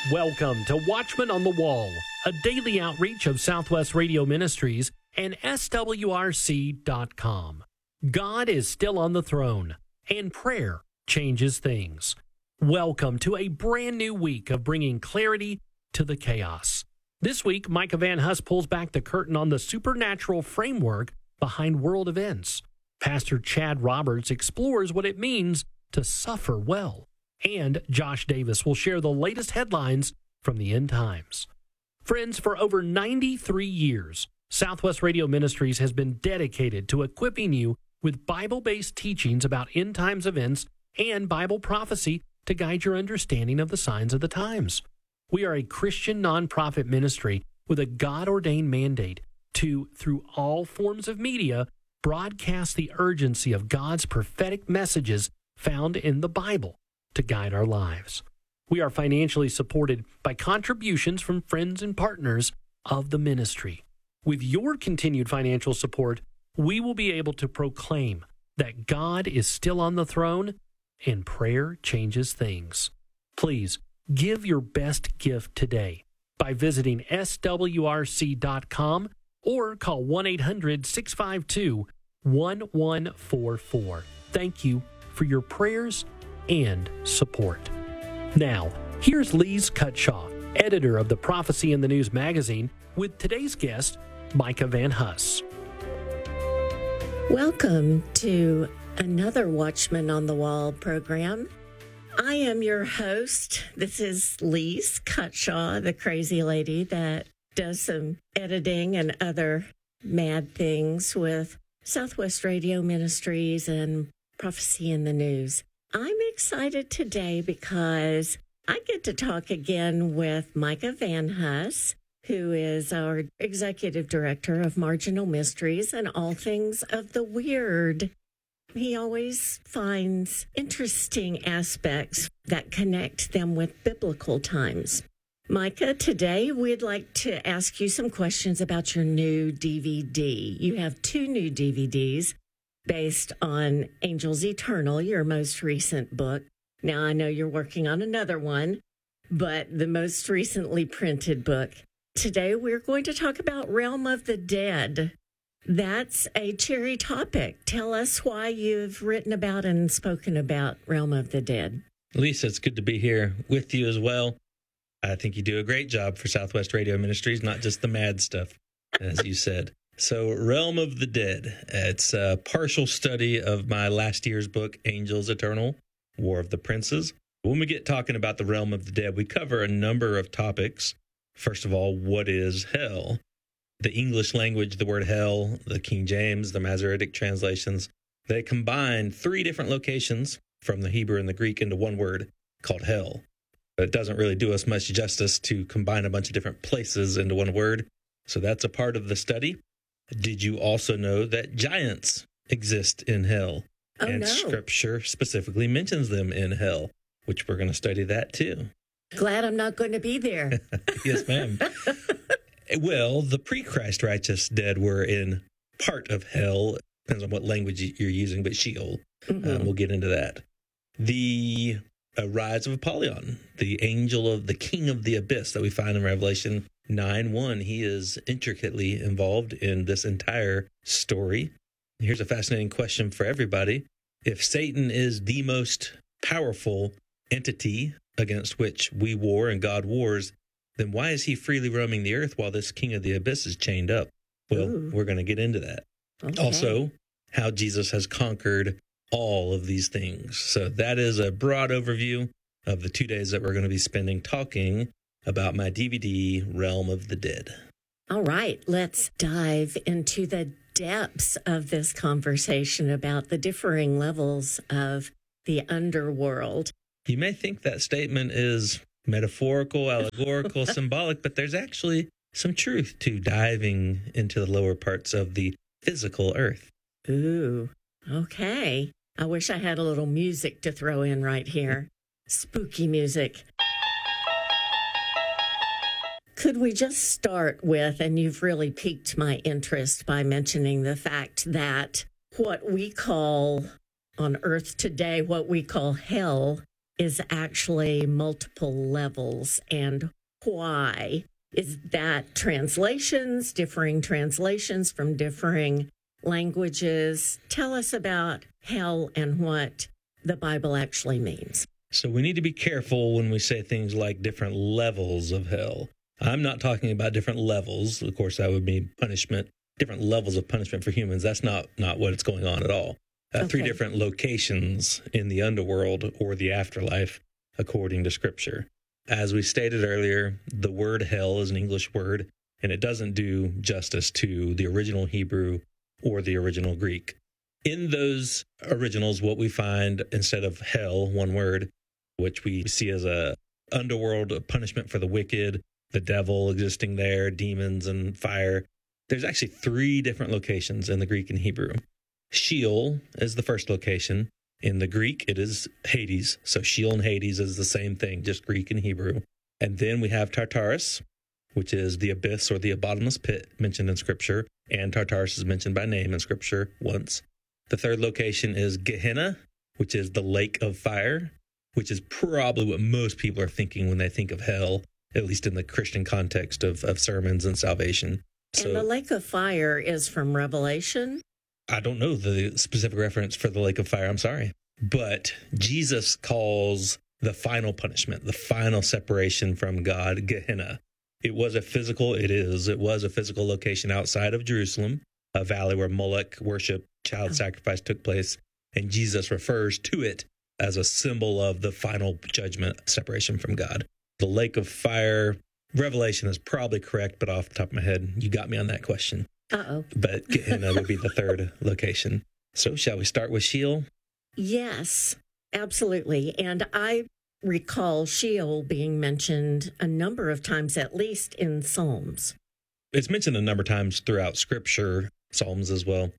Welcome to Watchman on the Wall, a daily outreach of Southwest Radio Ministries and SWRC.com. God is still on the throne, and prayer changes things. Welcome to a brand new week of bringing clarity to the chaos. This week, Micah Van Huss pulls back the curtain on the supernatural framework behind world events. Pastor Chad Roberts explores what it means to suffer well. And Josh Davis will share the latest headlines from the end times. Friends, for over 93 years, Southwest Radio Ministries has been dedicated to equipping you with Bible-based teachings about end times events and Bible prophecy to guide your understanding of the signs of the times. We are a Christian nonprofit ministry with a God-ordained mandate to, through all forms of media, broadcast the urgency of God's prophetic messages found in the Bible to guide our lives. We are financially supported by contributions from friends and partners of the ministry. With your continued financial support, we will be able to proclaim that God is still on the throne and prayer changes things. Please give your best gift today by visiting swrc.com or call 1-800-652-1144. Thank you for your prayers and support. Now, here's Lise Cutshaw, editor of the Prophecy in the News magazine, with today's guest, Micah Van Huss. Welcome to another Watchman on the Wall program. I am your host. This is Lise Cutshaw, the crazy lady that does some editing and other mad things with Southwest Radio Ministries and Prophecy in the News. I'm excited today because I get to talk again with Micah Van Huss, who is our executive director of Marginal Mysteries and All Things of the Weird. He always finds interesting aspects that connect them with biblical times. Micah, today we'd like to ask you some questions about your new DVD. You have two new DVDs based on Angels Eternal, your most recent book. Now, I know you're working on another one, but the most recently printed book. Today, we're going to talk about Realm of the Dead. That's a cherry topic. Tell us why you've written about and spoken about Realm of the Dead. Lisa, it's good to be here with you as well. I think you do a great job for Southwest Radio Ministries, not just the mad stuff, as you said. So, Realm of the Dead. It's a partial study of my last year's book, Angels Eternal, War of the Princes. When we get talking about the Realm of the Dead, we cover a number of topics. First of all, what is hell? The English language, the word hell, the King James, the Masoretic translations, they combine three different locations from the Hebrew and the Greek into one word called hell. But it doesn't really do us much justice to combine a bunch of different places into one word. So that's a part of the study. Did you also know that giants exist in hell? Oh, and no. Scripture specifically mentions them in hell, which we're going to study that too. Glad I'm not going to be there. Yes, ma'am. Well, the pre-Christ righteous dead were in part of hell. Depends on what language you're using, but Sheol. We'll get into that. The rise of Apollyon, the angel of the king of the abyss that we find in Revelation 9:1. He is intricately involved in this entire story. Here's a fascinating question for everybody. If Satan is the most powerful entity against which we war and God wars, then why is he freely roaming the earth while this king of the abyss is chained up? Well, we're going to get into that. Okay. Also, how Jesus has conquered all of these things. So that is a broad overview of the 2 days that we're going to be spending talking about my DVD, Realm of the Dead. All right, let's dive into the depths of this conversation about the differing levels of the underworld. You may think that statement is metaphorical, allegorical, symbolic, but there's actually some truth to diving into the lower parts of the physical earth. Ooh, okay. I wish I had a little music to throw in right here. Spooky music. Could we just start with, and you've really piqued my interest by mentioning the fact that what we call on earth today, what we call hell, is actually multiple levels, and why? Is that differing translations from differing languages? Tell us about hell and what the Bible actually means. So we need to be careful when we say things like different levels of hell. I'm not talking about different levels. Of course, that would mean punishment, different levels of punishment for humans. That's not what's going on at all. Okay. 3 different locations in the underworld or the afterlife, according to Scripture. As we stated earlier, the word hell is an English word, and it doesn't do justice to the original Hebrew or the original Greek. In those originals, what we find instead of hell, one word, which we see as a underworld punishment for the wicked, the devil existing there, demons and fire, there's actually 3 different locations in the Greek and Hebrew. Sheol is the first location. In the Greek, it is Hades. So Sheol and Hades is the same thing, just Greek and Hebrew. And then we have Tartarus, which is the abyss or the bottomless pit mentioned in Scripture. And Tartarus is mentioned by name in Scripture once. The third location is Gehenna, which is the lake of fire, which is probably what most people are thinking when they think of hell, at least in the Christian context of sermons and salvation. And the lake of fire is from Revelation? I don't know the specific reference for the lake of fire. I'm sorry. But Jesus calls the final punishment, the final separation from God, Gehenna. It was a physical location outside of Jerusalem, a valley where Moloch worship, child sacrifice took place. And Jesus refers to it as a symbol of the final judgment, separation from God. The lake of fire, Revelation is probably correct, but off the top of my head, you got me on that question. Uh-oh. But Gehenna would be the third location. So shall we start with Sheol? Yes, absolutely. And I recall Sheol being mentioned a number of times, at least in Psalms. It's mentioned a number of times throughout Scripture, Psalms as well.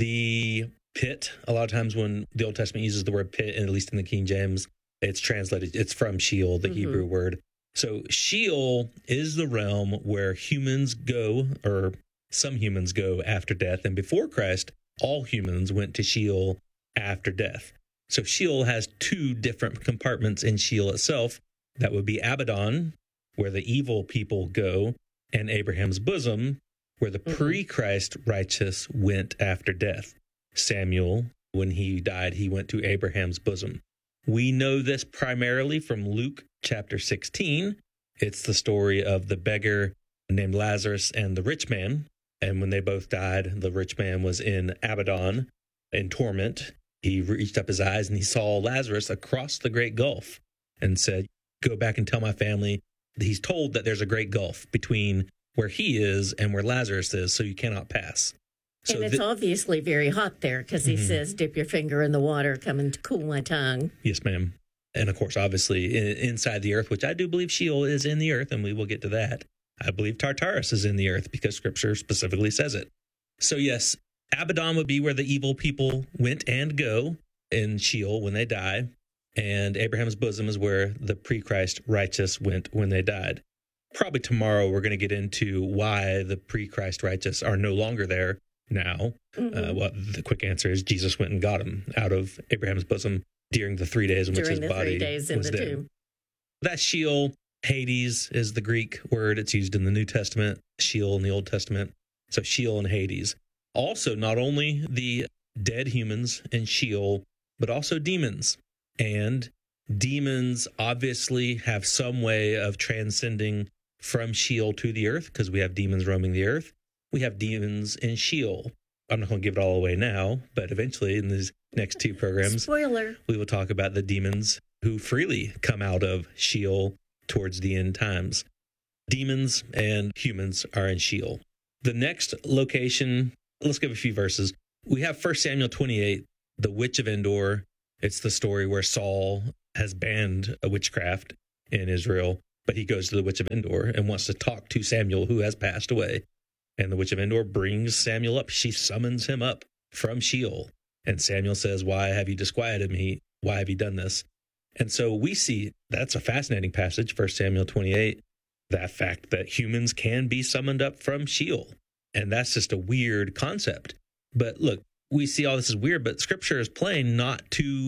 The pit, a lot of times when the Old Testament uses the word pit, and at least in the King James, it's translated, it's from Sheol, the Hebrew word. So Sheol is the realm where humans go, or some humans go after death. And before Christ, all humans went to Sheol after death. So Sheol has 2 different compartments in Sheol itself. That would be Abaddon, where the evil people go, and Abraham's bosom, where the pre-Christ righteous went after death. Samuel, when he died, he went to Abraham's bosom. We know this primarily from Luke chapter 16. It's the story of the beggar named Lazarus and the rich man. And when they both died, the rich man was in Abaddon in torment. He reached up his eyes and he saw Lazarus across the great gulf and said, "Go back and tell my family." He's told that there's a great gulf between where he is and where Lazarus is, so you cannot pass. So and it's obviously very hot there because he says, "Dip your finger in the water, come and cool my tongue." Yes, ma'am. And of course, obviously, inside the earth, which I do believe Sheol is in the earth, and we will get to that. I believe Tartarus is in the earth because Scripture specifically says it. So yes, Abaddon would be where the evil people went and go in Sheol when they die. And Abraham's bosom is where the pre-Christ righteous went when they died. Probably tomorrow we're going to get into why the pre-Christ righteous are no longer there now. Well, the quick answer is Jesus went and got him out of Abraham's bosom during the 3 days in which his body was dead. Tomb. That's Sheol. Hades is the Greek word. It's used in the New Testament, Sheol in the Old Testament. So Sheol and Hades. Also, not only the dead humans in Sheol, but also demons. And demons obviously have some way of transcending from Sheol to the earth because we have demons roaming the earth. We have demons in Sheol. I'm not going to give it all away now, but eventually in these next 2 programs, spoiler, we will talk about the demons who freely come out of Sheol towards the end times. Demons and humans are in Sheol. The next location, let's give a few verses. We have 1 Samuel 28, the witch of Endor. It's the story where Saul has banned a witchcraft in Israel, but he goes to the witch of Endor and wants to talk to Samuel, who has passed away. And the witch of Endor brings Samuel up. She summons him up from Sheol. And Samuel says, "Why have you disquieted me? Why have you done this?" And so we see that's a fascinating passage, 1 Samuel 28, that fact that humans can be summoned up from Sheol. And that's just a weird concept. But look, we see all this is weird, but Scripture is plain not to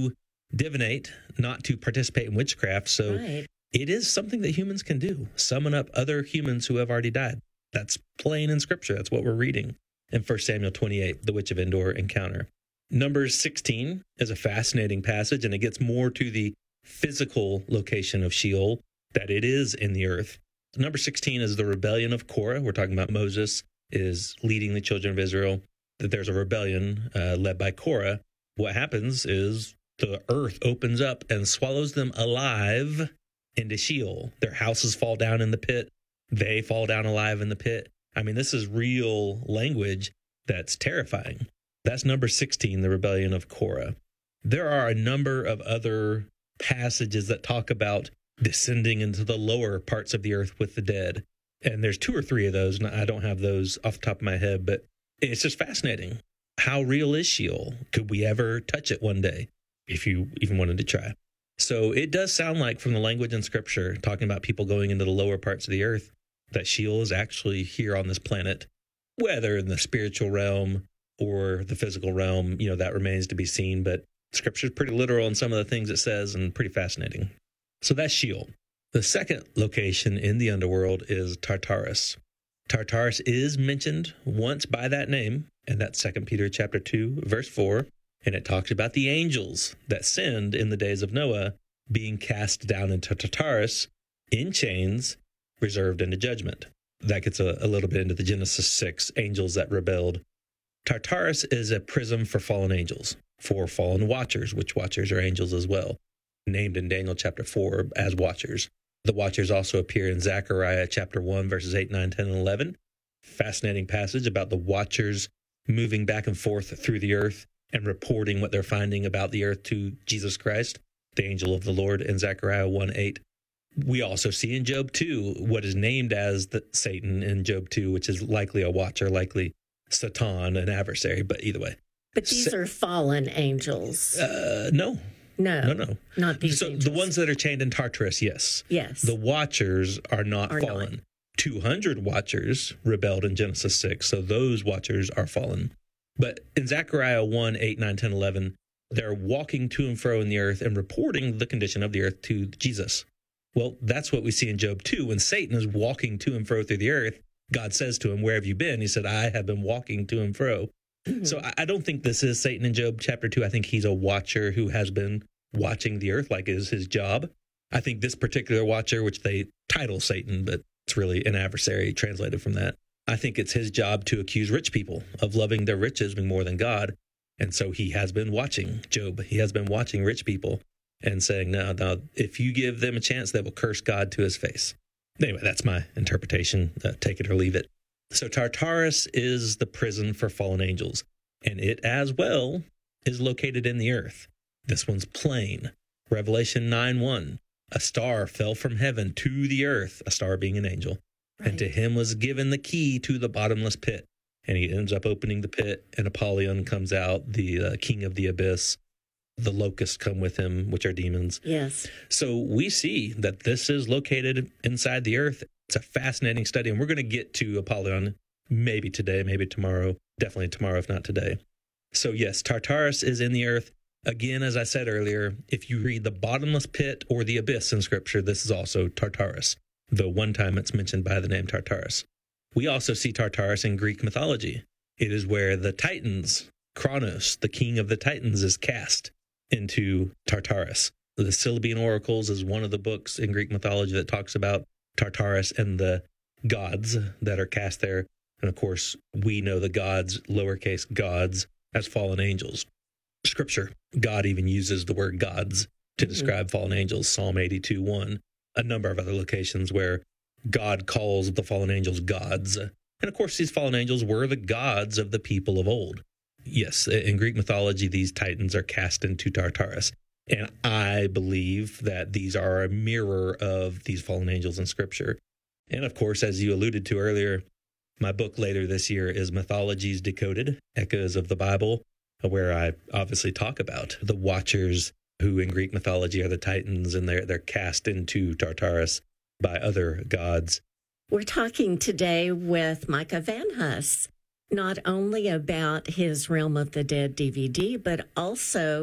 divinate, not to participate in witchcraft. So Right. it is something that humans can do, summon up other humans who have already died. That's plain in Scripture. That's what we're reading in 1 Samuel 28, the Witch of Endor encounter. Numbers 16 is a fascinating passage, and it gets more to the physical location of Sheol, that it is in the earth. Number 16 is the rebellion of Korah. We're talking about Moses is leading the children of Israel, that there's a rebellion led by Korah. What happens is the earth opens up and swallows them alive into Sheol. Their houses fall down in the pit. They fall down alive in the pit. I mean, this is real language that's terrifying. That's number 16, the rebellion of Korah. There are a number of other passages that talk about descending into the lower parts of the earth with the dead. And there's 2 or 3 of those, and I don't have those off the top of my head, but it's just fascinating. How real is Sheol? Could we ever touch it one day, if you even wanted to try? So it does sound like, from the language in Scripture, talking about people going into the lower parts of the earth, that Sheol is actually here on this planet, whether in the spiritual realm or the physical realm, that remains to be seen. But Scripture is pretty literal in some of the things it says, and pretty fascinating. So that's Sheol. The second location in the underworld is Tartarus. Tartarus is mentioned once by that name, and that's 2 Peter chapter 2, verse 4. And it talks about the angels that sinned in the days of Noah being cast down into Tartarus in chains, reserved into judgment. That gets a little bit into the Genesis 6 angels that rebelled. Tartarus is a prison for fallen angels, for fallen watchers, which watchers are angels as well, named in Daniel chapter 4 as watchers. The watchers also appear in Zechariah chapter 1, verses 8, 9, 10, and 11. Fascinating passage about the watchers moving back and forth through the earth and reporting what they're finding about the earth to Jesus Christ, the angel of the Lord, in Zechariah 1, 8. We also see in Job 2 what is named as Satan in Job 2, which is likely a watcher, likely Satan, an adversary, but either way. But these are fallen angels. No. No. Not these angels. The ones that are chained in Tartarus, yes. Yes. The watchers are not fallen. Not. 200 watchers rebelled in Genesis 6, so those watchers are fallen. But in Zechariah 1, 8, 9, 10, 11, they're walking to and fro in the earth and reporting the condition of the earth to Jesus. Well, that's what we see in Job 2. When Satan is walking to and fro through the earth, God says to him, "Where have you been?" He said, "I have been walking to and fro." Mm-hmm. So I don't think this is Satan in Job chapter 2. I think he's a watcher who has been watching the earth like it is his job. I think this particular watcher, which they title Satan, but it's really an adversary translated from that, I think it's his job to accuse rich people of loving their riches more than God. And so he has been watching Job. He has been watching rich people and saying, no, if you give them a chance, they will curse God to his face. Anyway, that's my interpretation. Take it or leave it. So Tartarus is the prison for fallen angels, and it as well is located in the earth. This one's plain. Revelation 9:1. A star fell from heaven to the earth, a star being an angel. Right. And to him was given the key to the bottomless pit. And he ends up opening the pit, and Apollyon comes out, the king of the abyss. The locusts come with him, which are demons. Yes. So we see that this is located inside the earth. It's a fascinating study, and we're going to get to Apollyon maybe today, maybe tomorrow, definitely tomorrow, if not today. So yes, Tartarus is in the earth. Again, as I said earlier, if you read the bottomless pit or the abyss in Scripture, this is also Tartarus, though one time it's mentioned by the name Tartarus. We also see Tartarus in Greek mythology. It is where the Titans, Kronos, the king of the Titans, is cast into Tartarus. The Syllean Oracles is one of the books in Greek mythology that talks about Tartarus and the gods that are cast there. And of course, we know the gods, lowercase gods, as fallen angels. Scripture, God even uses the word gods to describe fallen angels. Psalm 82:1, a number of other locations where God calls the fallen angels gods. And of course, these fallen angels were the gods of the people of old. Yes, in Greek mythology, these titans are cast into Tartarus. And I believe that these are a mirror of these fallen angels in Scripture. And of course, as you alluded to earlier, my book later this year is Mythologies Decoded, Echoes of the Bible, where I obviously talk about the watchers who in Greek mythology are the titans, and they're cast into Tartarus by other gods. We're talking today with Micah Van Huss, not only about his Realm of the Dead DVD, but also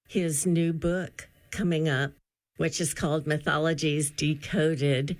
his new book coming up, which is called Mythologies Decoded.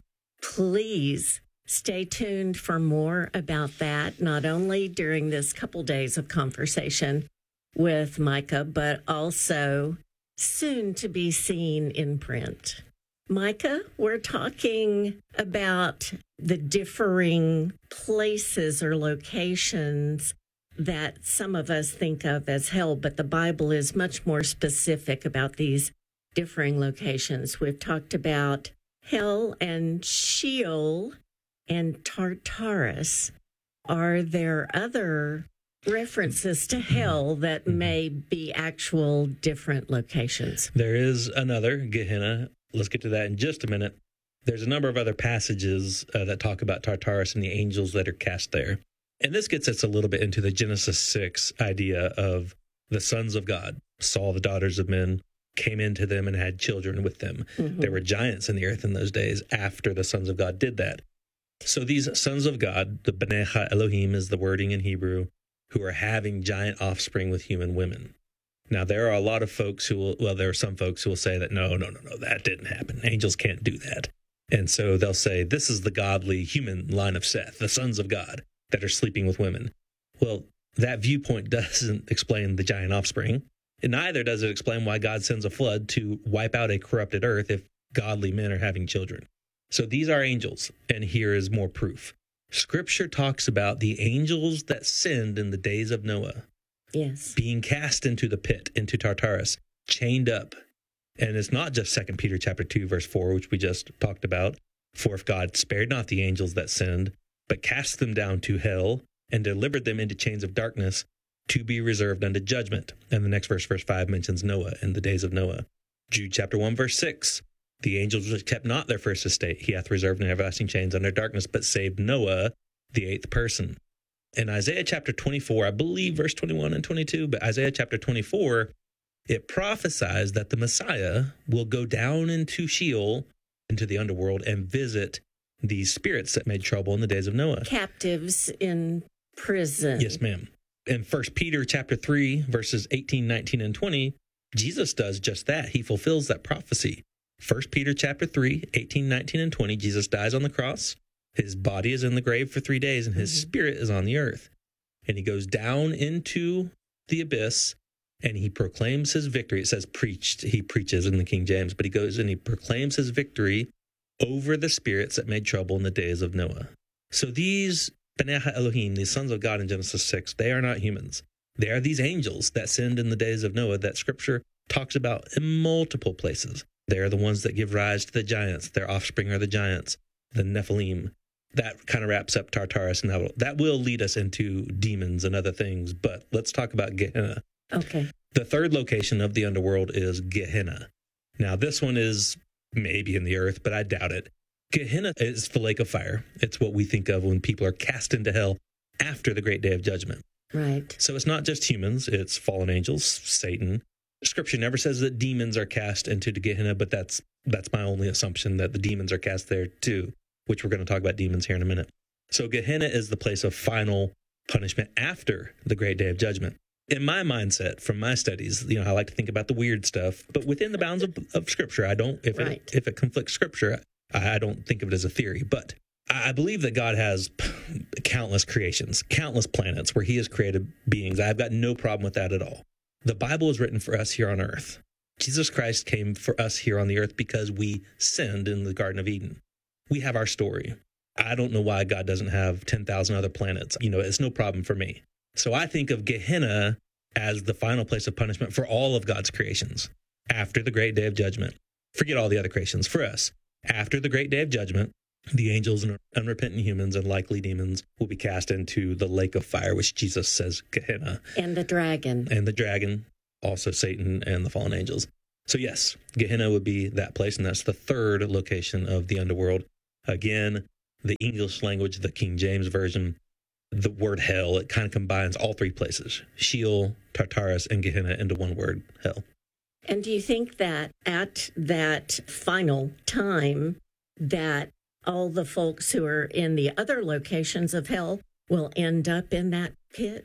Please stay tuned for more about that, not only during this couple days of conversation with Micah, but also soon to be seen in print. Micah, we're talking about the differing places or locations that some of us think of as hell, but the Bible is much more specific about these differing locations. We've talked about hell and Sheol and Tartarus. Are there other references to hell that may be actual different locations? There is another, Gehenna. Let's get to that in just a minute. There's a number of other passages that talk about Tartarus and the angels that are cast there. And this gets us a little bit into the Genesis 6 idea of the sons of God saw the daughters of men, came into them and had children with them. Mm-hmm. There were giants in the earth in those days after the sons of God did that. So these sons of God, the Bnei Ha-Elohim is the wording in Hebrew, who are having giant offspring with human women. Now, there are a lot of folks there are some folks who will say that, no, that didn't happen. Angels can't do that. And so they'll say, this is the godly human line of Seth, the sons of God that are sleeping with women. Well, that viewpoint doesn't explain the giant offspring. And neither does it explain why God sends a flood to wipe out a corrupted earth if godly men are having children. So these are angels, and here is more proof. Scripture talks about the angels that sinned in the days of Noah. Yes. Being cast into the pit, into Tartarus, chained up. And it's not just 2 Peter chapter 2, verse 4, which we just talked about. For if God spared not the angels that sinned, but cast them down to hell and delivered them into chains of darkness to be reserved unto judgment. And the next verse 5, mentions Noah in the days of Noah. Jude chapter 1, verse 6. The angels which kept not their first estate, he hath reserved in everlasting chains under darkness, but saved Noah, the eighth person. In Isaiah chapter 24, I believe verse 21 and 22, but Isaiah chapter 24, it prophesies that the Messiah will go down into Sheol, into the underworld, and visit these spirits that made trouble in the days of Noah. Captives in prison. Yes, ma'am. In 1 Peter chapter 3, verses 18, 19, and 20, Jesus does just that. He fulfills that prophecy. 1 Peter chapter 3, 18, 19, and 20, Jesus dies on the cross. His body is in the grave for 3 days, and his spirit is on the earth. And he goes down into the abyss, and he proclaims his victory. It says preached. He preaches in the King James, but he goes and he proclaims his victory over the spirits that made trouble in the days of Noah. So these Bnei Ha-Elohim, these sons of God in Genesis 6, they are not humans. They are these angels that sinned in the days of Noah that Scripture talks about in multiple places. They are the ones that give rise to the giants. Their offspring are the giants, the Nephilim. That kind of wraps up Tartarus, and that will lead us into demons and other things. But let's talk about Gehenna. Okay. The third location of the underworld is Gehenna. Now, this one is maybe in the earth, but I doubt it. Gehenna is the lake of fire. It's what we think of when people are cast into hell after the great day of judgment. Right. So it's not just humans, it's fallen angels, Satan. Scripture never says that demons are cast into Gehenna, but that's my only assumption, that the demons are cast there too, which we're going to talk about demons here in a minute. So Gehenna is the place of final punishment after the great day of judgment. In my mindset, from my studies, I like to think about the weird stuff, but within the bounds of Scripture. I don't, if it conflicts Scripture, I don't think of it as a theory. But I believe that God has countless creations, countless planets where he has created beings. I've got no problem with that at all. The Bible is written for us here on earth. Jesus Christ came for us here on the earth because we sinned in the Garden of Eden. We have our story. I don't know why God doesn't have 10,000 other planets. It's no problem for me. So I think of Gehenna as the final place of punishment for all of God's creations after the great day of judgment. Forget all the other creations. For us, after the great day of judgment, the angels and unrepentant humans and likely demons will be cast into the lake of fire, which Jesus says Gehenna. And the dragon. And the dragon, also Satan and the fallen angels. So yes, Gehenna would be that place, and that's the third location of the underworld. Again, the English language, the King James Version, the word hell, it kind of combines all three places, Sheol, Tartarus, and Gehenna into one word, hell. And do you think that at that final time that all the folks who are in the other locations of hell will end up in that pit?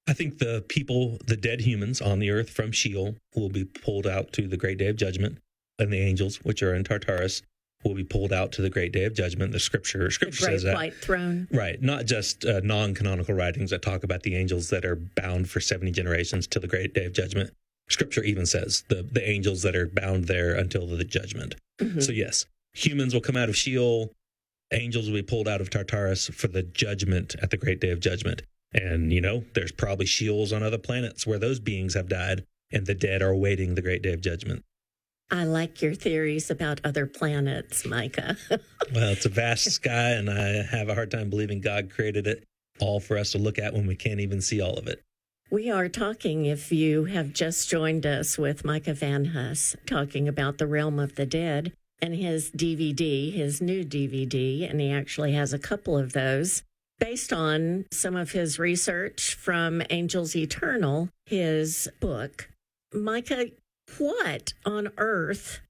I think the people, the dead humans on the earth from Sheol, will be pulled out to the great day of judgment, and the angels, which are in Tartarus, will be pulled out to the great day of judgment. The scripture says that. White throne. Right. Not just non-canonical writings that talk about the angels that are bound for 70 generations to the great day of judgment. Scripture even says the angels that are bound there until the judgment. Mm-hmm. So yes, humans will come out of Sheol. Angels will be pulled out of Tartarus for the judgment at the great day of judgment. And, there's probably Sheols on other planets where those beings have died and the dead are awaiting the great day of judgment. I like your theories about other planets, Micah. Well, it's a vast sky, and I have a hard time believing God created it all for us to look at when we can't even see all of it. We are talking, if you have just joined us, with Micah Van Huss, talking about the realm of the dead and his DVD, his new DVD, and he actually has a couple of those, based on some of his research from Angels Eternal, his book. Micah, what on earth,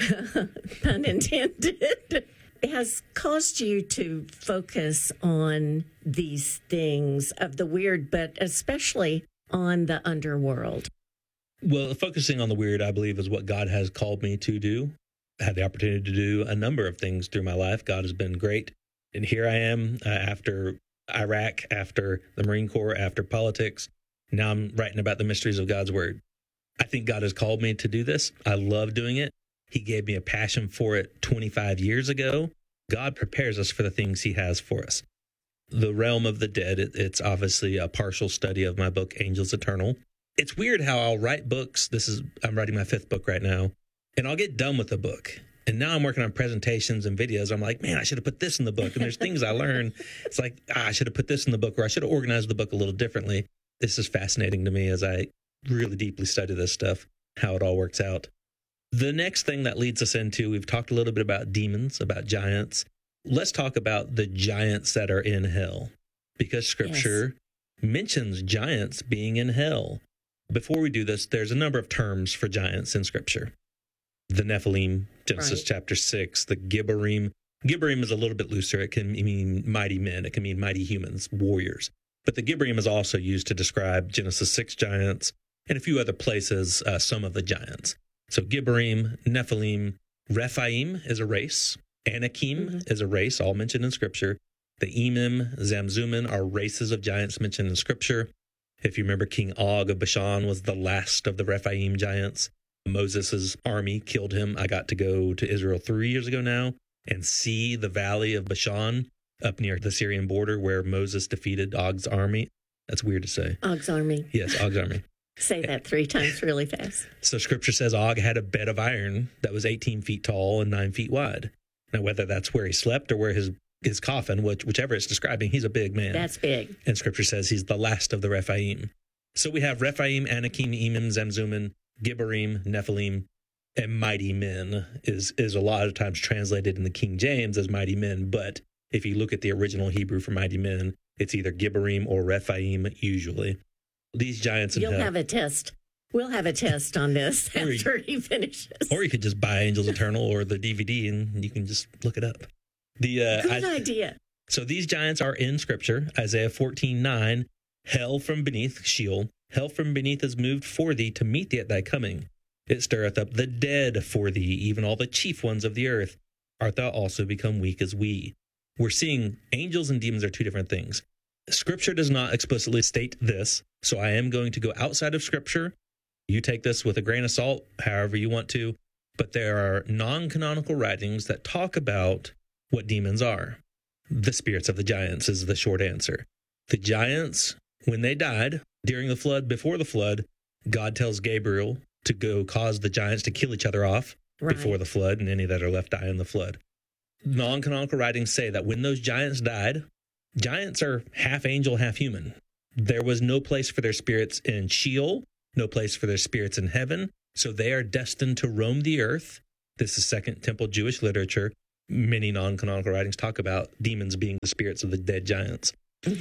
pun intended, has caused you to focus on these things of the weird, but especially on the underworld? Well, focusing on the weird, I believe, is what God has called me to do. I had the opportunity to do a number of things through my life. God has been great. And here I am after Iraq, after the Marine Corps, after politics. Now I'm writing about the mysteries of God's Word. I think God has called me to do this. I love doing it. He gave me a passion for it 25 years ago. God prepares us for the things he has for us. The realm of the dead, it's obviously a partial study of my book, Angels Eternal. It's weird how I'll write books. I'm writing my 5th book right now, and I'll get done with the book. And now I'm working on presentations and videos. I'm like, man, I should have put this in the book. And there's things I learn. It's like, I should have put this in the book, or I should have organized the book a little differently. This is fascinating to me as I really deeply study this stuff, how it all works out. The next thing that leads us into, we've talked a little bit about demons, about giants. Let's talk about the giants that are in hell, because Scripture mentions giants being in hell. Before we do this, there's a number of terms for giants in Scripture. The Nephilim, Genesis chapter 6, the Gibborim. Gibborim is a little bit looser. It can mean mighty men. It can mean mighty humans, warriors. But the Gibborim is also used to describe Genesis 6 giants and a few other places, some of the giants. So Gibborim, Nephilim, Rephaim is a race. Anakim is a race, all mentioned in Scripture. The Emim, Zamzummim are races of giants mentioned in Scripture. If you remember, King Og of Bashan was the last of the Rephaim giants. Moses' army killed him. I got to go to Israel 3 years ago now and see the valley of Bashan up near the Syrian border where Moses defeated Og's army. That's weird to say. Og's army. Yes, Og's army. Say that 3 times really fast. So Scripture says Og had a bed of iron that was 18 feet tall and 9 feet wide. Now, whether that's where he slept or where his coffin, whichever it's describing, he's a big man. That's big. And Scripture says he's the last of the Rephaim. So we have Rephaim, Anakim, Emim, Zamzummim, Gibborim, Nephilim, and mighty men is a lot of times translated in the King James as mighty men. But if you look at the original Hebrew for mighty men, it's either Gibborim or Rephaim usually. These giants in hell. You'll have a test. We'll have a test on this after he finishes. Or you could just buy Angels Eternal or the DVD and you can just look it up. Good idea. So these giants are in Scripture. Isaiah 14:9, hell from beneath, Sheol, hell from beneath is moved for thee to meet thee at thy coming. It stirreth up the dead for thee, even all the chief ones of the earth. Art thou also become weak as we? We're seeing angels and demons are 2 different things. Scripture does not explicitly state this, so I am going to go outside of Scripture. You take this with a grain of salt, however you want to, but there are non-canonical writings that talk about what demons are. The spirits of the giants is the short answer. The giants, when they died during the flood, before the flood, God tells Gabriel to go cause the giants to kill each other off before the flood, and any that are left die in the flood. Non-canonical writings say that when those giants died, giants are half angel, half human. There was no place for their spirits in Sheol, no place for their spirits in heaven, so they are destined to roam the earth. This is Second Temple Jewish literature. Many non-canonical writings talk about demons being the spirits of the dead giants.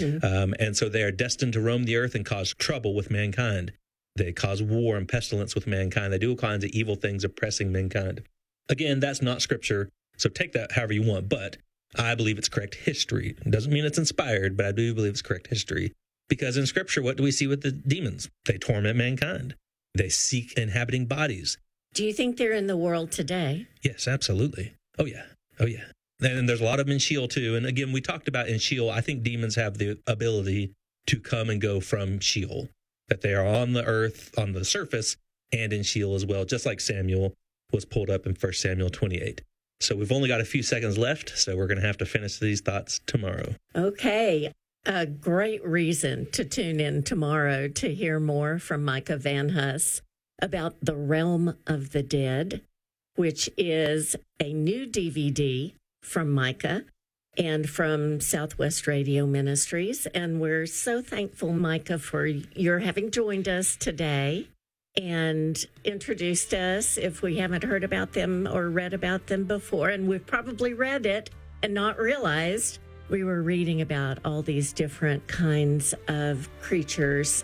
And so they are destined to roam the earth and cause trouble with mankind. They cause war and pestilence with mankind. They do all kinds of evil things oppressing mankind. Again, that's not Scripture, so take that however you want, but I believe it's correct history. It doesn't mean it's inspired, but I do believe it's correct history. Because in Scripture, what do we see with the demons? They torment mankind. They seek inhabiting bodies. Do you think they're in the world today? Yes, absolutely. Oh, yeah. And there's a lot of them in Sheol, too. And again, we talked about in Sheol, I think demons have the ability to come and go from Sheol, that they are on the earth, on the surface, and in Sheol as well, just like Samuel was pulled up in 1 Samuel 28. So we've only got a few seconds left, so we're going to have to finish these thoughts tomorrow. Okay. A great reason to tune in tomorrow to hear more from Micah Van Huss about The Realm of the Dead, which is a new DVD from Micah and from Southwest Radio Ministries. And we're so thankful, Micah, for your having joined us today and introduced us if we haven't heard about them or read about them before. And we've probably read it and not realized we were reading about all these different kinds of creatures,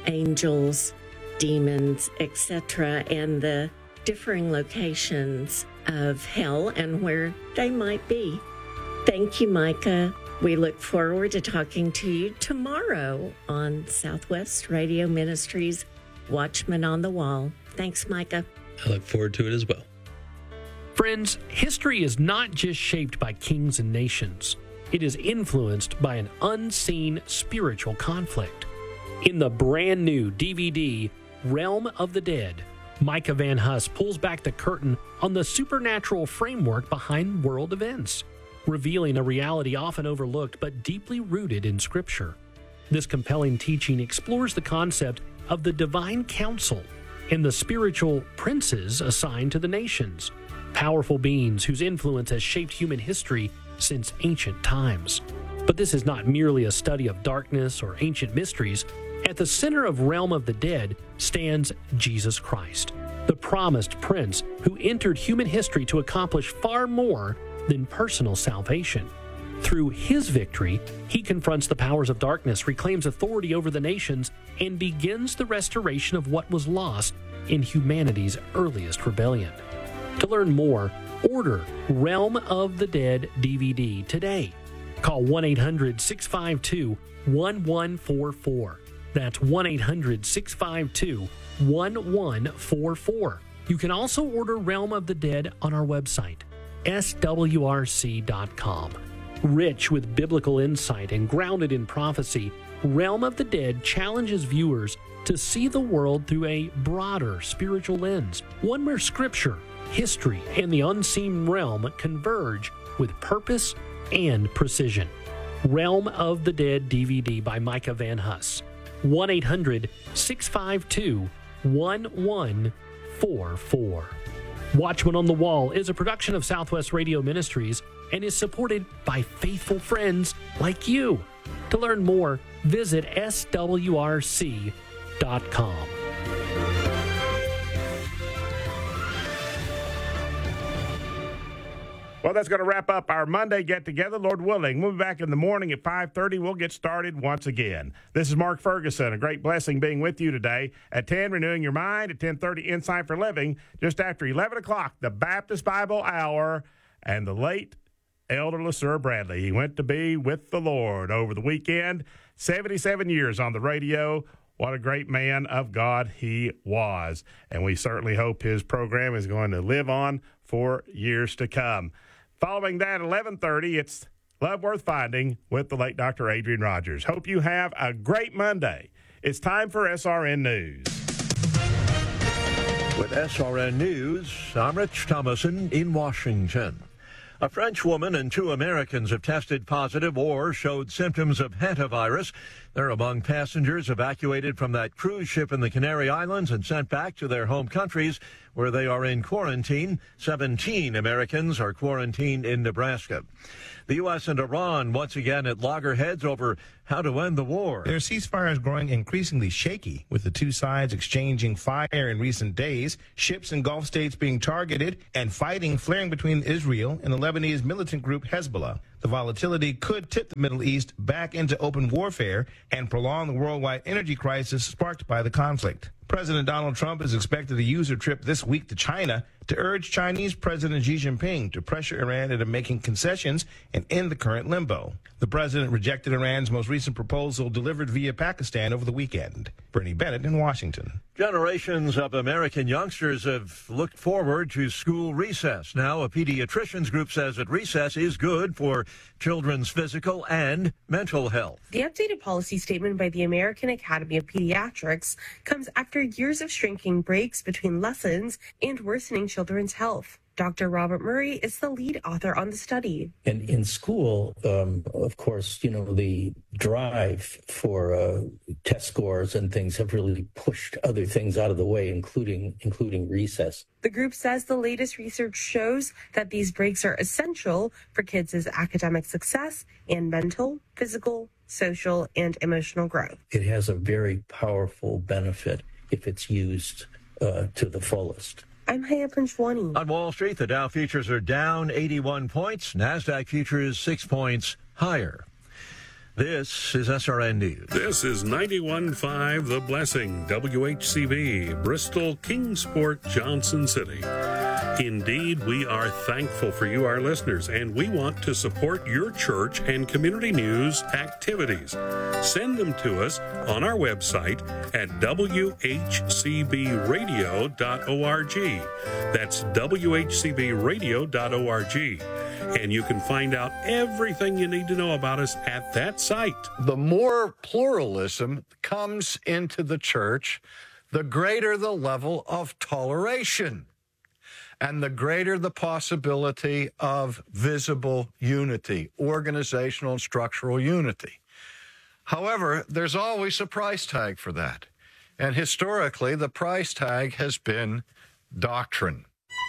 angels, demons, etc., and the differing locations of hell and where they might be. Thank you, Micah. We look forward to talking to you tomorrow on Southwest Radio Ministries Watchman on the Wall. Thanks, Micah. I look forward to it as well. Friends, history is not just shaped by kings and nations. It is influenced by an unseen spiritual conflict. In the brand new DVD, Realm of the Dead, Micah Van Huss pulls back the curtain on the supernatural framework behind world events, revealing a reality often overlooked but deeply rooted in Scripture. This compelling teaching explores the concept of the divine council and the spiritual princes assigned to the nations, powerful beings whose influence has shaped human history since ancient times. But this is not merely a study of darkness or ancient mysteries. At the center of Realm of the Dead stands Jesus Christ, the promised prince who entered human history to accomplish far more than personal salvation. Through his victory, he confronts the powers of darkness, reclaims authority over the nations, and begins the restoration of what was lost in humanity's earliest rebellion. To learn more, order Realm of the Dead DVD today. Call 1-800-652-1144. That's 1-800-652-1144. You can also order Realm of the Dead on our website, swrc.com. Rich with biblical insight and grounded in prophecy, Realm of the Dead challenges viewers to see the world through a broader spiritual lens, one where Scripture, history, and the unseen realm converge with purpose and precision. Realm of the Dead DVD by Micah Van Huss. 1-800-652-1144. Watchman on the Wall is a production of Southwest Radio Ministries and is supported by faithful friends like you. To learn more, visit swrc.com. Well, that's going to wrap up our Monday get-together. Lord willing, we'll be back in the morning at 5:30. We'll get started once again. This is Mark Ferguson. A great blessing being with you today. At 10, Renewing Your Mind. At 10:30, Insight for Living. Just after 11 o'clock, the Baptist Bible Hour. And the late Elder LeSueur Bradley. He went to be with the Lord over the weekend. 77 years on the radio. What a great man of God he was. And we certainly hope his program is going to live on for years to come. Following that, 11:30, it's Love Worth Finding with the late Dr. Adrian Rogers. Hope you have a great Monday. It's time for SRN News. With SRN News, I'm Rich Thomason in Washington. A French woman and 2 Americans have tested positive or showed symptoms of hantavirus. They're among passengers evacuated from that cruise ship in the Canary Islands and sent back to their home countries where they are in quarantine. 17 Americans are quarantined in Nebraska. The U.S. and Iran once again at loggerheads over how to end the war. Their ceasefire is growing increasingly shaky, with the two sides exchanging fire in recent days, ships in Gulf states being targeted, and fighting flaring between Israel and the Lebanese militant group Hezbollah. The volatility could tip the Middle East back into open warfare and prolong the worldwide energy crisis sparked by the conflict. President Donald Trump is expected to use a trip this week to China to urge Chinese President Xi Jinping to pressure Iran into making concessions and end the current limbo. The president rejected Iran's most recent proposal delivered via Pakistan over the weekend. Bernie Bennett in Washington. Generations of American youngsters have looked forward to school recess. Now, a pediatricians group says that recess is good for children's physical and mental health. The updated policy statement by the American Academy of Pediatrics comes after years of shrinking breaks between lessons and worsening children's health. Dr. Robert Murray is the lead author on the study. And in school, of course, the drive for test scores and things have really pushed other things out of the way, including recess. The group says the latest research shows that these breaks are essential for kids' academic success and mental, physical, social, and emotional growth. It has a very powerful benefit if it's used to the fullest. I'm Haya Panchwani. On Wall Street, the Dow futures are down 81 points. NASDAQ futures 6 points higher. This is SRN News. This is 91.5 The Blessing, WHCV, Bristol, Kingsport, Johnson City. Indeed, we are thankful for you, our listeners, and we want to support your church and community news activities. Send them to us on our website at whcbradio.org. That's whcbradio.org. And you can find out everything you need to know about us at that site. The more pluralism comes into the church, the greater the level of toleration, and the greater the possibility of visible unity, organizational and structural unity. However, there's always a price tag for that. And historically, the price tag has been doctrine.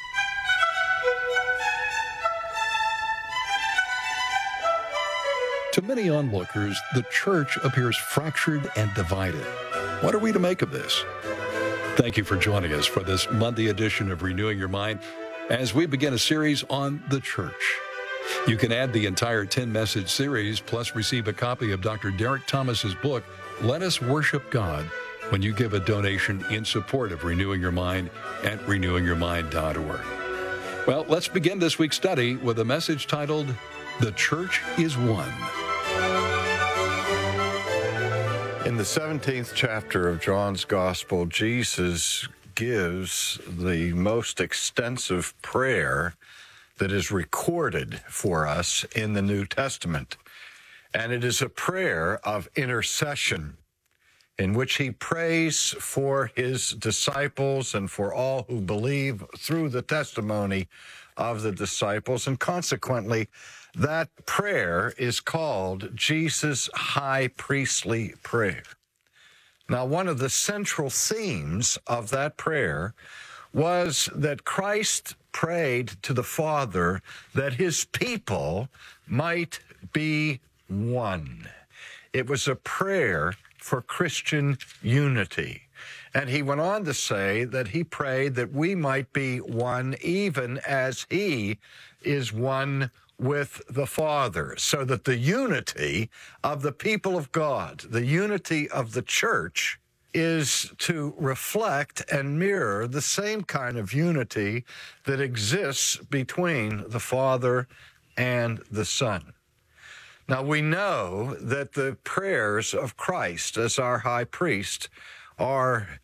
To many onlookers, the church appears fractured and divided. What are we to make of this? Thank you for joining us for this Monday edition of Renewing Your Mind as we begin a series on the church. You can add the entire 10-message series, plus receive a copy of Dr. Derek Thomas's book, Let Us Worship God, when you give a donation in support of Renewing Your Mind at renewingyourmind.org. Well, let's begin this week's study with a message titled, The Church is One. In the 17th chapter of John's Gospel, Jesus gives the most extensive prayer that is recorded for us in the New Testament. And it is a prayer of intercession in which he prays for his disciples and for all who believe through the testimony of the disciples. And consequently, that prayer is called Jesus' high priestly prayer. Now, one of the central themes of that prayer was that Christ prayed to the Father that his people might be one. It was a prayer for Christian unity. And he went on to say that he prayed that we might be one even as he is one with the Father, so that the unity of the people of God, the unity of the church, is to reflect and mirror the same kind of unity that exists between the Father and the Son. Now, we know that the prayers of Christ as our high priest are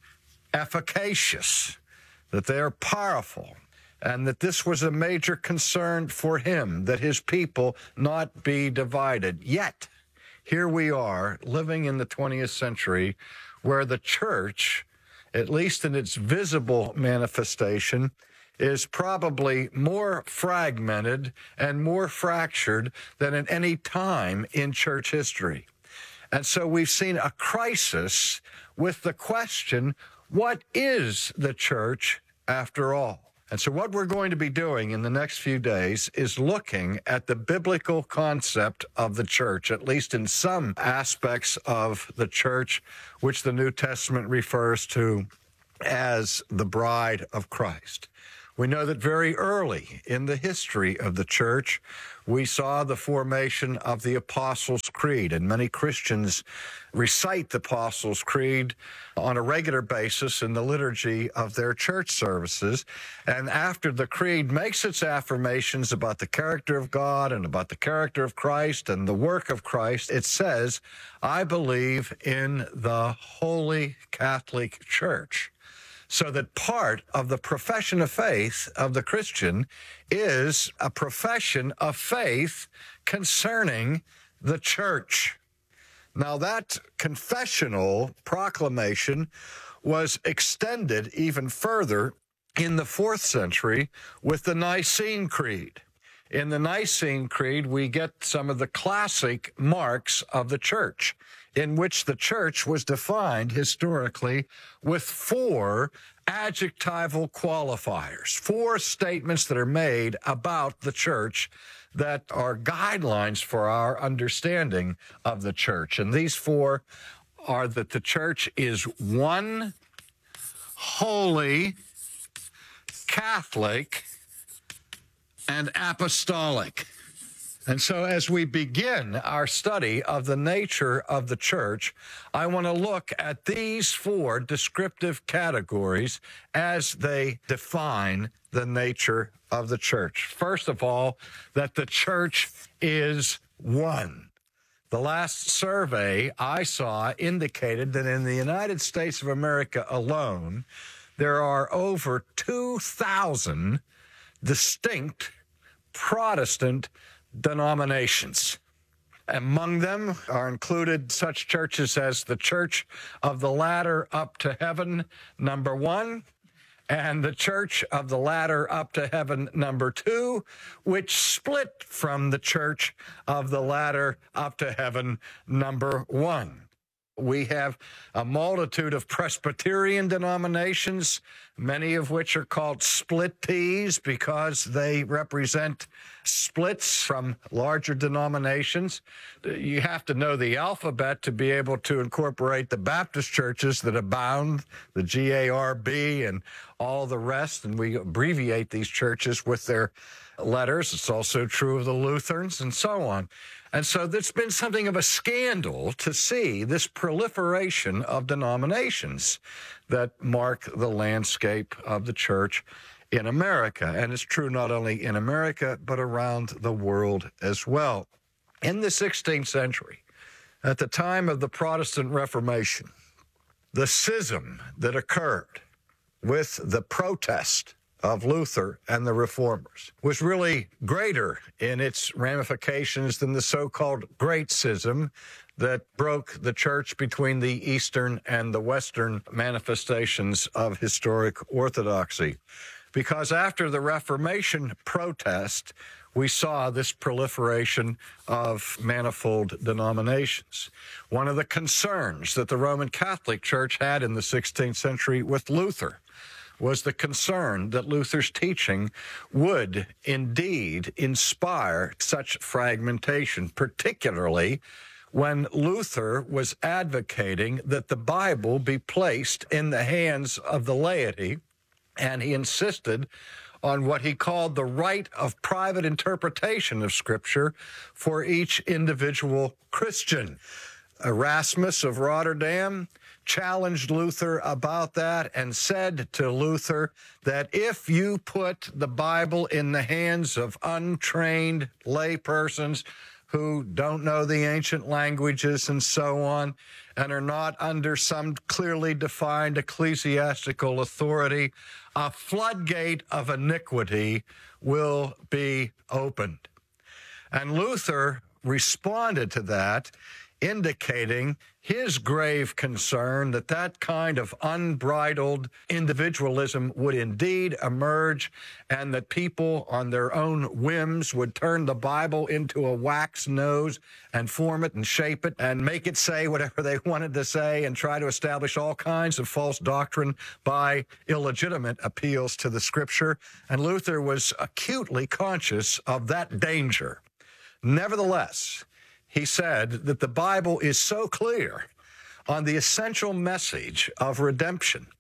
efficacious, that they are powerful, and that this was a major concern for him, that his people not be divided. Yet, here we are living in the 20th century where the church, at least in its visible manifestation, is probably more fragmented and more fractured than at any time in church history. And so we've seen a crisis with the question, what is the church after all? And so what we're going to be doing in the next few days is looking at the biblical concept of the church, at least in some aspects of the church, which the New Testament refers to as the bride of Christ. We know that very early in the history of the church, we saw the formation of the Apostles' Creed, and many Christians recite the Apostles' Creed on a regular basis in the liturgy of their church services. And after the Creed makes its affirmations about the character of God and about the character of Christ and the work of Christ, it says, "I believe in the Holy Catholic Church." So that part of the profession of faith of the Christian is a profession of faith concerning the church. Now, that confessional proclamation was extended even further in the 4th century with the Nicene Creed. In the Nicene Creed, we get some of the classic marks of the church, in which the church was defined historically with 4 adjectival qualifiers, 4 statements that are made about the church that are guidelines for our understanding of the church. And these 4 are that the church is one, holy, Catholic, and apostolic. And so as we begin our study of the nature of the church, I want to look at these 4 descriptive categories as they define the nature of the church. First of all, that the church is one. The last survey I saw indicated that in the United States of America alone, there are over 2,000 distinct Protestant denominations. Among them are included such churches as the Church of the Ladder Up to Heaven, number 1, and the Church of the Ladder Up to Heaven, number 2, which split from the Church of the Ladder Up to Heaven, number 1. We have a multitude of Presbyterian denominations, many of which are called split Ps because they represent splits from larger denominations. You have to know the alphabet to be able to incorporate the Baptist churches that abound, the GARB and all the rest, and we abbreviate these churches with their letters. It's also true of the Lutherans and so on. And so there's been something of a scandal to see this proliferation of denominations that mark the landscape of the church in America. And it's true not only in America, but around the world as well. In the 16th century, at the time of the Protestant Reformation, the schism that occurred with the protest of Luther and the Reformers was really greater in its ramifications than the so-called Great Schism that broke the church between the Eastern and the Western manifestations of historic orthodoxy. Because after the Reformation protest, we saw this proliferation of manifold denominations. One of the concerns that the Roman Catholic Church had in the 16th century with Luther was the concern that Luther's teaching would indeed inspire such fragmentation, particularly when Luther was advocating that the Bible be placed in the hands of the laity, and he insisted on what he called the right of private interpretation of Scripture for each individual Christian. Erasmus of Rotterdam challenged Luther about that and said to Luther that if you put the Bible in the hands of untrained laypersons who don't know the ancient languages and so on, and are not under some clearly defined ecclesiastical authority, a floodgate of iniquity will be opened. And Luther responded to that, indicating his grave concern that that kind of unbridled individualism would indeed emerge, and that people on their own whims would turn the Bible into a wax nose and form it and shape it and make it say whatever they wanted to say and try to establish all kinds of false doctrine by illegitimate appeals to the Scripture. And Luther was acutely conscious of that danger. Nevertheless, he said that the Bible is so clear on the essential message of redemption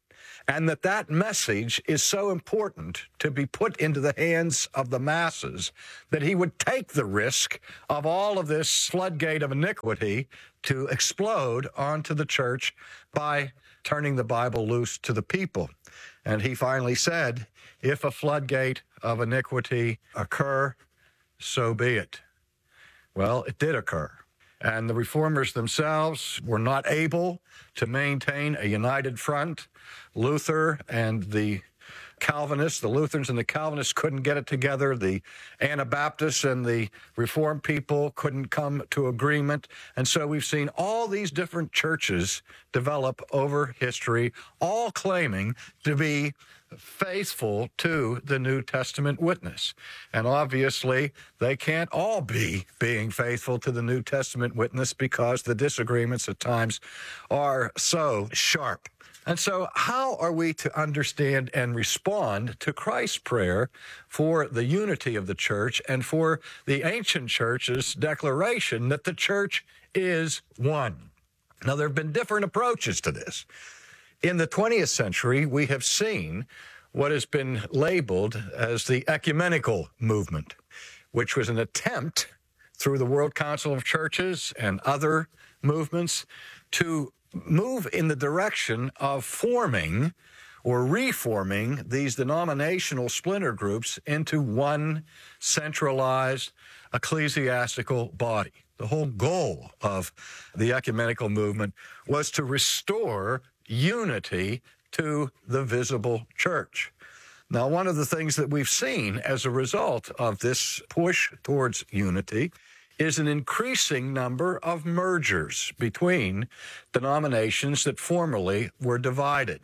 and that message is so important to be put into the hands of the masses that he would take the risk of all of this floodgate of iniquity to explode onto the church by turning the Bible loose to the people. And he finally said, if a floodgate of iniquity occur, so be it. Well, it did occur. And the reformers themselves were not able to maintain a united front. Luther and the Calvinists, the Lutherans and the Calvinists couldn't get it together. The Anabaptists and the Reformed people couldn't come to agreement. And so we've seen all these different churches develop over history, all claiming to be faithful to the New Testament witness. And obviously, they can't all be being faithful to the New Testament witness because the disagreements at times are so sharp. And so how are we to understand and respond to Christ's prayer for the unity of the church and for the ancient church's declaration that the church is one? Now, there have been different approaches to this. In the 20th century, we have seen what has been labeled as the ecumenical movement, which was an attempt through the World Council of Churches and other movements to move in the direction of forming or reforming these denominational splinter groups into one centralized ecclesiastical body. The whole goal of the ecumenical movement was to restore unity to the visible church. Now, one of the things that we've seen as a result of this push towards unity is an increasing number of mergers between denominations that formerly were divided.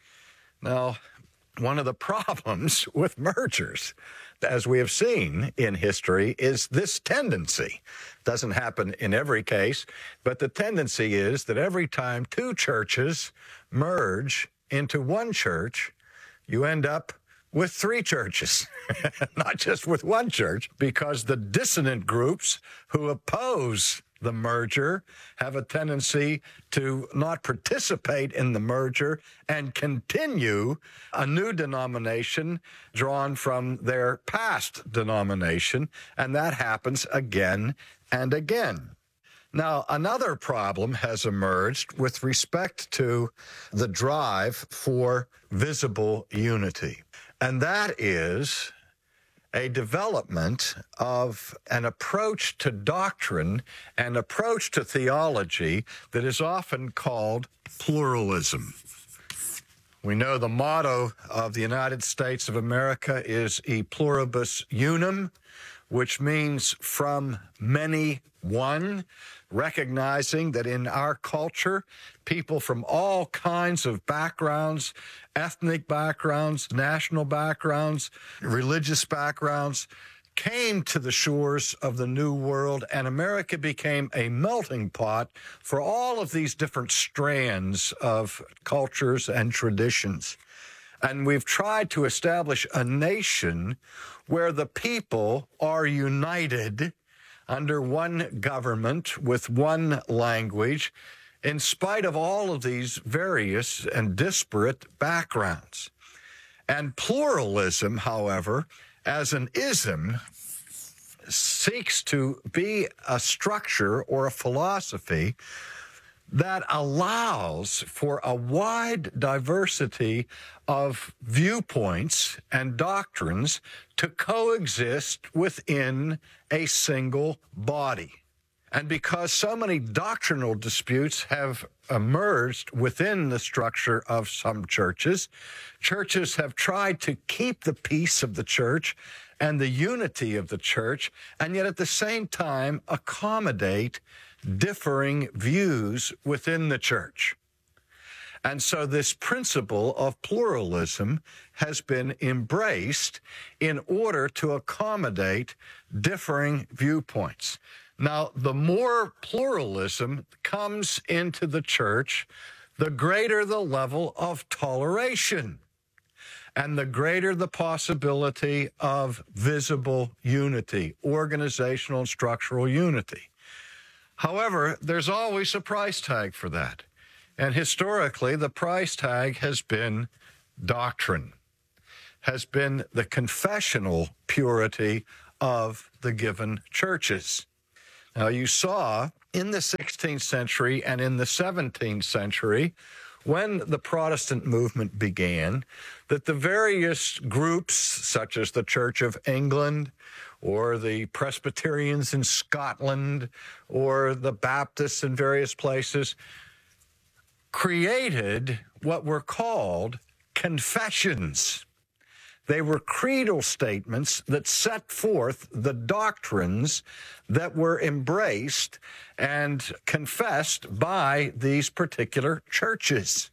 Now, one of the problems with mergers, as we have seen in history, is this tendency. It doesn't happen in every case, but the tendency is that every time two churches merge into one church, you end up with three churches, not just with one church, because the dissonant groups who oppose the merger have a tendency to not participate in the merger and continue a new denomination drawn from their past denomination, and that happens again and again. Now, another problem has emerged with respect to the drive for visible unity, and that is a development of an approach to doctrine, an approach to theology that is often called pluralism. We know the motto of the United States of America is E pluribus unum, which means from many one, recognizing that in our culture, people from all kinds of backgrounds, ethnic backgrounds, national backgrounds, religious backgrounds, came to the shores of the New World, and America became a melting pot for all of these different strands of cultures and traditions. And we've tried to establish a nation where the people are united under one government with one language, in spite of all of these various and disparate backgrounds. And pluralism, however, as an ism, seeks to be a structure or a philosophy that allows for a wide diversity of viewpoints and doctrines to coexist within a single body. And because so many doctrinal disputes have emerged within the structure of some churches, churches have tried to keep the peace of the church and the unity of the church, and yet at the same time accommodate differing views within the church. And so this principle of pluralism has been embraced in order to accommodate differing viewpoints. Now, the more pluralism comes into the church, the greater the level of toleration and the greater the possibility of visible unity, organizational and structural unity. However, there's always a price tag for that. And historically, the price tag has been doctrine has been the confessional purity of the given churches. Now, you saw in the 16th century and in the 17th century, when the Protestant movement began, that the various groups, such as the Church of England, or the Presbyterians in Scotland, or the Baptists in various places, created what were called confessions. They were creedal statements that set forth the doctrines that were embraced and confessed by these particular churches.